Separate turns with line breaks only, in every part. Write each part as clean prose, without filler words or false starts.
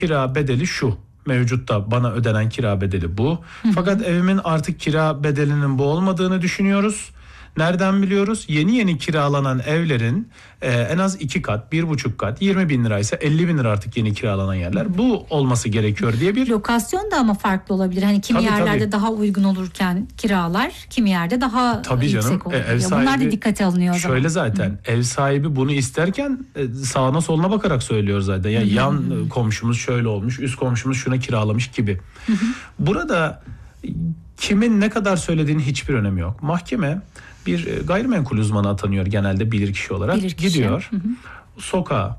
kira bedeli şu. Mevcutta bana ödenen kira bedeli bu. Fakat evimin artık kira bedelinin bu olmadığını düşünüyoruz. Nereden biliyoruz? Yeni kiralanan evlerin en az 2 kat, 1,5 kat, 20 bin liraysa 50 bin lira artık yeni kiralanan yerler. Bu olması gerekiyor diye bir...
Lokasyon da ama farklı olabilir. Hani kimi yerlerde daha uygun olurken kiralar, kimi yerde daha yüksek olabilir. Bunlar da dikkate alınıyor o zaman.
Şöyle zaten ev sahibi bunu isterken sağına soluna bakarak söylüyor zaten. Yani yan komşumuz şöyle olmuş, üst komşumuz şuna kiralamış gibi. Burada kimin ne kadar söylediğinin hiçbir önemi yok. Mahkeme bir gayrimenkul uzmanı atanıyor genelde bilirkişi olarak. Gidiyor sokağa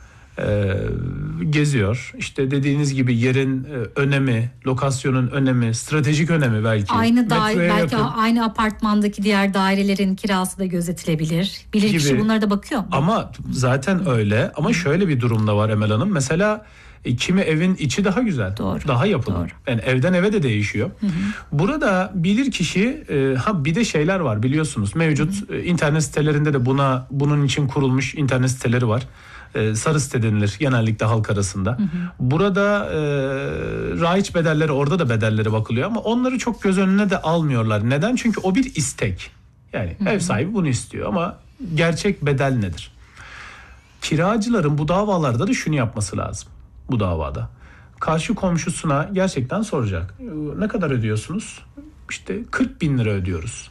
geziyor. İşte dediğiniz gibi yerin önemi, lokasyonun önemi, stratejik önemi belki.
Belki aynı apartmandaki diğer dairelerin kirası da gözetilebilir. Bilirkişi bunlara da bakıyor mu?
Ama zaten öyle. Ama şöyle bir durumda var Emel Hanım. Mesela kimi evin içi daha güzel, daha yapılı. Yani evden eve de değişiyor. Burada bilirkişi bir de şeyler var biliyorsunuz. Mevcut internet sitelerinde de bunun için kurulmuş internet siteleri var. Sarı site denilir genellikle halk arasında. Burada raiç bedelleri, orada da bedelleri bakılıyor ama onları çok göz önüne de almıyorlar. Neden? Çünkü o bir istek. Yani ev sahibi bunu istiyor ama gerçek bedel nedir? Kiracıların bu davalarda da şunu yapması lazım. Bu davada. Karşı komşusuna gerçekten soracak. Ne kadar ödüyorsunuz? İşte 40 bin lira ödüyoruz.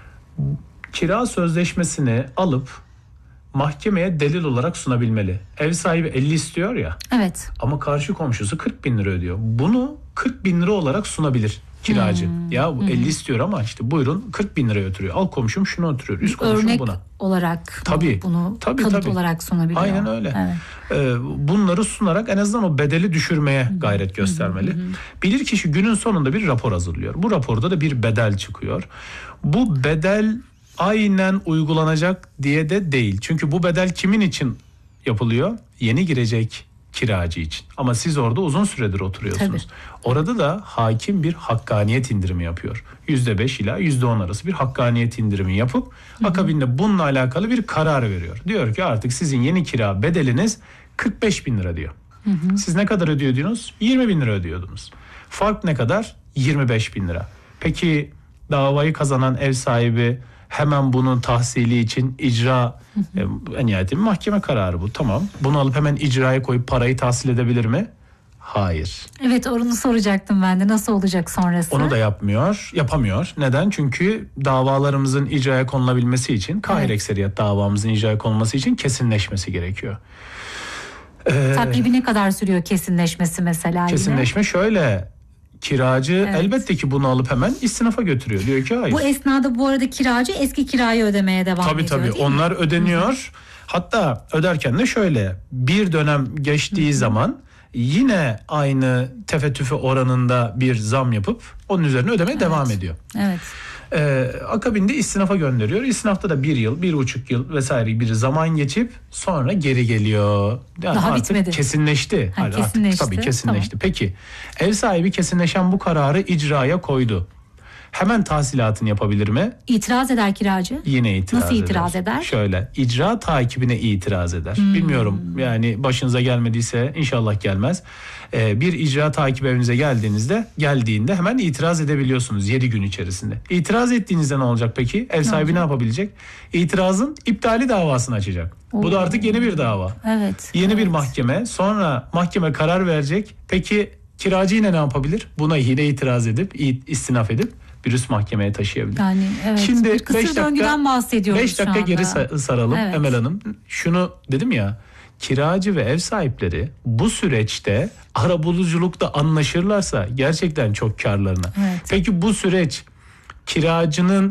Kira sözleşmesini alıp mahkemeye delil olarak sunabilmeli. Ev sahibi 50 istiyor ya.
Evet.
Ama karşı komşusu 40 bin lira ödüyor. Bunu 40 bin lira olarak sunabilir kiracı. Ya bu 50 istiyor ama işte buyurun 40 bin liraya oturuyor. Al komşum şunu oturuyor. Üst komşum
örnek
buna.
Olarak bunu kanıt olarak sunabiliyor.
Aynen öyle. Evet. Bunları sunarak en azından o bedeli düşürmeye gayret göstermeli. Bilirkişi günün sonunda bir rapor hazırlıyor. Bu raporda da bir bedel çıkıyor. Bu bedel aynen uygulanacak diye de değil. Çünkü bu bedel kimin için yapılıyor? Yeni girecek kiracı için. Ama siz orada uzun süredir oturuyorsunuz. Orada da hakim bir hakkaniyet indirimi yapıyor. %5 ila %10 arası bir hakkaniyet indirimi yapıp akabinde bununla alakalı bir karar veriyor. Diyor ki artık sizin yeni kira bedeliniz 45 bin lira diyor. Siz ne kadar ödüyordunuz? 20 bin lira ödüyordunuz. Fark ne kadar? 25 bin lira. Peki davayı kazanan ev sahibi hemen bunun tahsili için icra en nihayetinde mahkeme kararı bu. Tamam. Bunu alıp hemen icraya koyup parayı tahsil edebilir mi? Hayır.
Evet, onu soracaktım ben de. Nasıl olacak sonrası?
Onu da yapamıyor. Neden? Çünkü davalarımızın icraya konulabilmesi için, kahir ekseriyet davamızın icraya konulması için kesinleşmesi gerekiyor.
Takribi ne kadar sürüyor kesinleşmesi mesela?
Kesinleşme şöyle. Kiracı elbette ki bunu alıp hemen istinafa götürüyor. Diyor ki hayır.
Bu esnada bu arada kiracı eski kirayı ödemeye devam ediyor.
Tabii onlar ödeniyor. Hatta öderken de şöyle bir dönem geçtiği zaman yine aynı tefe tüfe oranında bir zam yapıp onun üzerine ödemeye devam ediyor.
Evet.
Akabinde istinafa gönderiyor. İstinafta da 1 yıl, 1,5 yıl vesaire bir zaman geçip sonra geri geliyor. Yani
daha
artık
bitmedi.
Kesinleşti.
Kesinleşti.
Tabii kesinleşti. Tamam. Peki ev sahibi kesinleşen bu kararı icraya koydu. Hemen tahsilatını yapabilir mi?
İtiraz eder kiracı.
Yine itiraz eder.
Nasıl itiraz eder?
Şöyle, icra takibine itiraz eder. Bilmiyorum yani başınıza gelmediyse inşallah gelmez. Bir icra takip evinize geldiğinde hemen itiraz edebiliyorsunuz 7 gün içerisinde. İtiraz ettiğinizde ne olacak peki? Ev sahibi ne yapabilecek? İtirazın iptali davasını açacak. Bu da artık yeni bir dava.
Evet.
Yeni bir mahkeme. Sonra mahkeme karar verecek. Peki kiracı yine ne yapabilir? Buna yine itiraz edip, istinaf edip bir üst mahkemeye taşıyabilir.
Yani evet.
Şimdi
bir kısır döngüden bahsediyoruz
5 dakika geri saralım
evet.
Emel Hanım. Şunu dedim ya, kiracı ve ev sahipleri bu süreçte arabuluculukta anlaşırlarsa gerçekten çok karlarına.
Evet.
Peki bu süreç kiracının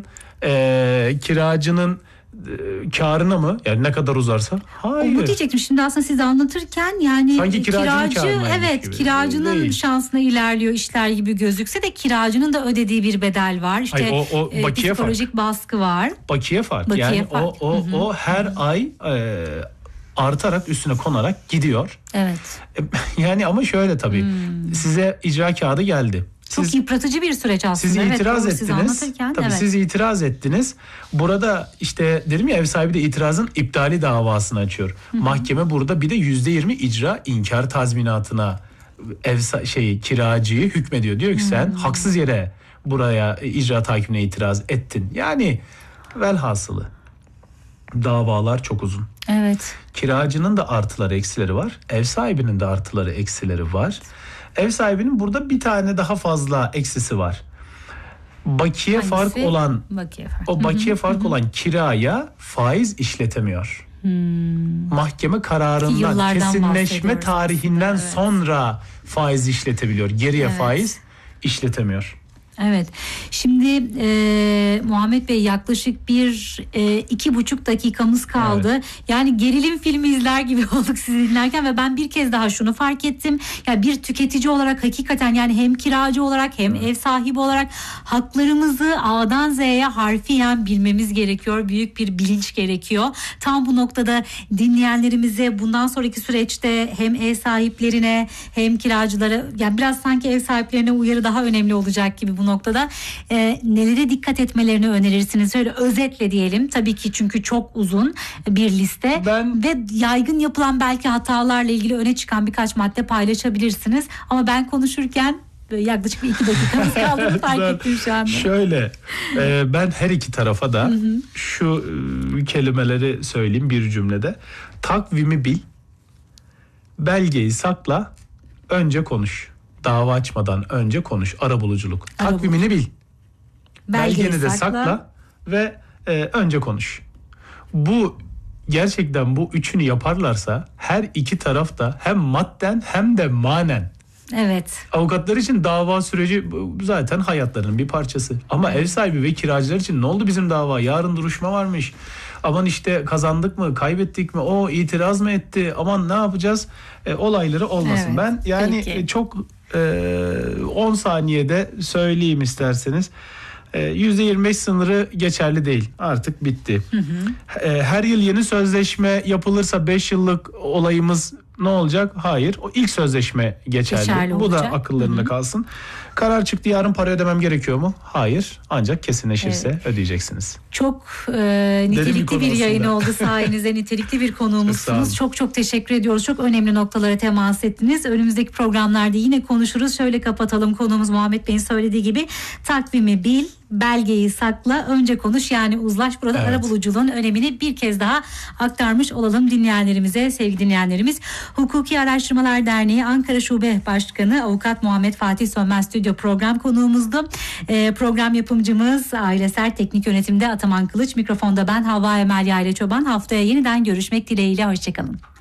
karına mı? Yani ne kadar uzarsa? Hayır.
Bu diyecektim şimdi aslında siz anlatırken yani
sanki
kiracının
değil.
Şansına ilerliyor işler gibi gözükse de kiracının da ödediği bir bedel var. İşte
o bakiye
psikolojik
fark.
Baskı var.
Bakiye fark. Yani o her ay artarak üstüne konarak gidiyor.
Evet.
Yani ama şöyle tabii. Size icra kağıdı geldi.
Çok yıpratıcı bir süreç aslında.
Siz itiraz ettiniz. Tabii siz itiraz ettiniz. Burada işte dedim ya ev sahibi de itirazın iptali davasını açıyor. Mahkeme burada bir de %20 icra inkar tazminatına kiracıyı hükmediyor. Diyor ki sen haksız yere buraya icraat hakimine itiraz ettin. Yani velhasılı davalar çok uzun.
Evet.
Kiracının da artıları eksileri var. Ev sahibinin de artıları eksileri var. Ev sahibinin burada bir tane daha fazla eksisi var. Bakiye fark olan olan kiraya faiz işletemiyor. Mahkeme kararından kesinleşme tarihinden sonra faiz işletebiliyor. Geriye faiz işletemiyor.
Evet. Şimdi Muhammed Bey yaklaşık 2,5 dakikamız kaldı. Evet. Yani gerilim filmi izler gibi olduk sizi dinlerken ve ben bir kez daha şunu fark ettim. Yani bir tüketici olarak hakikaten yani hem kiracı olarak hem ev sahibi olarak haklarımızı A'dan Z'ye harfiyen bilmemiz gerekiyor. Büyük bir bilinç gerekiyor. Tam bu noktada dinleyenlerimize bundan sonraki süreçte hem ev sahiplerine hem kiracılara, yani biraz sanki ev sahiplerine uyarı daha önemli olacak gibi bu noktada nelere dikkat etmelerini önerirsiniz? Şöyle özetle diyelim. Tabii ki çünkü çok uzun bir liste ve yaygın yapılan belki hatalarla ilgili öne çıkan birkaç madde paylaşabilirsiniz. Ama ben konuşurken yaklaşık 2 dakikamız kaldı fark ettim şu anda.
Şöyle ben her iki tarafa da şu kelimeleri söyleyeyim bir cümlede. Takvimi bil, belgeyi sakla, önce konuş. Dava açmadan önce konuş. Arabuluculuk. Takvimini bil. Belgeni de sakla ve önce konuş. Bu gerçekten bu üçünü yaparlarsa her iki tarafta hem madden hem de manen.
Evet.
Avukatlar için dava süreci zaten hayatlarının bir parçası. Ama ev sahibi ve kiracılar için ne oldu bizim dava? Yarın duruşma varmış. Aman işte kazandık mı, kaybettik mi? O itiraz mı etti? Aman ne yapacağız? Olayları olmasın. Evet, ben yani çok 10 saniyede söyleyeyim isterseniz. %25 sınırı geçerli değil. Artık bitti. Her yıl yeni sözleşme yapılırsa 5 yıllık olayımız ne olacak? Hayır. O ilk sözleşme geçerli. Bu da akıllarında kalsın. Karar çıktı, yarın para ödemem gerekiyor mu? Hayır. Ancak kesinleşirse ödeyeceksiniz.
Çok nitelikli bir yayın oldu sayenizde. Nitelikli bir konuğumuzsunuz. Çok teşekkür ediyoruz. Çok önemli noktalara temas ettiniz. Önümüzdeki programlarda yine konuşuruz. Şöyle kapatalım, konuğumuz Muhammed Bey'in söylediği gibi takvimi bil, belgeyi sakla, önce konuş, yani uzlaş. Burada arabuluculuğun önemini bir kez daha aktarmış olalım dinleyenlerimize, sevgili dinleyenlerimiz. Hukuki Araştırmalar Derneği Ankara Şube Başkanı Avukat Muhammed Fatih Sönmez stüdyo program konuğumuzdu. Program yapımcımız Ailesel, teknik yönetimde Ataman Kılıç, mikrofonda ben Havva Emel Yayla Çoban. Haftaya yeniden görüşmek dileğiyle, hoşçakalın.